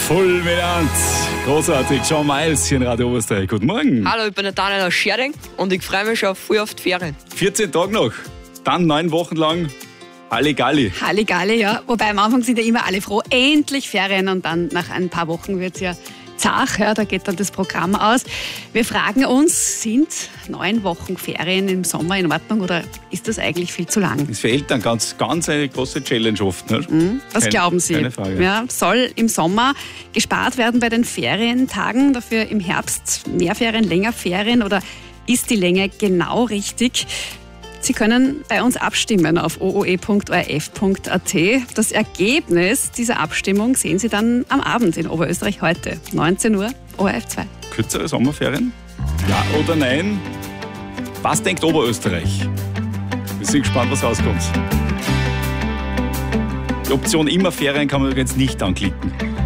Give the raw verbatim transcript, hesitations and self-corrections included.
Fulminant. Großartig. John Miles hier in Radio Oberösterreich. Guten Morgen. Hallo, ich bin der Daniel aus Scherding und ich freue mich schon voll auf die Ferien. vierzehn Tage noch. Dann neun Wochen lang Halligalli. Halligalli, ja. Wobei am Anfang sind ja immer alle froh. Endlich Ferien und dann nach ein paar Wochen wird es ja zach. Ja, da geht dann das Programm aus. Wir fragen uns, sind neun Wochen Ferien im Sommer in Ordnung oder ist das eigentlich viel zu lang? Ist für Eltern ganz, ganz eine große Challenge oft. Ne? Mhm. Was Kein, glauben Sie? Keine Frage. Ja, soll im Sommer gespart werden bei den Ferientagen, dafür im Herbst mehr Ferien, länger Ferien oder ist die Länge genau richtig? Sie können bei uns abstimmen auf o o e punkt o r f punkt a t. Das Ergebnis dieser Abstimmung sehen Sie dann am Abend in Oberösterreich heute, neunzehn Uhr, O R F zwei. Kürzere Sommerferien? Ja oder nein? Was denkt Oberösterreich? Wir sind gespannt, was rauskommt. Die Option immer Ferien kann man jetzt nicht anklicken.